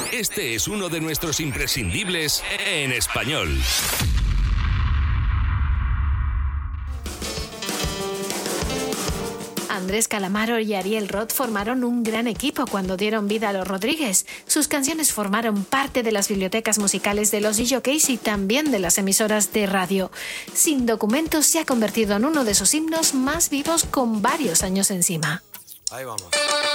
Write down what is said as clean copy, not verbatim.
Este es uno de nuestros imprescindibles en español. Andrés Calamaro y Ariel Roth formaron un gran equipo cuando dieron vida a Los Rodríguez. Sus canciones formaron parte de las bibliotecas musicales de los DJs y también de las emisoras de radio. Sin Documentos se ha convertido en uno de sus himnos más vivos con varios años encima. Ahí vamos.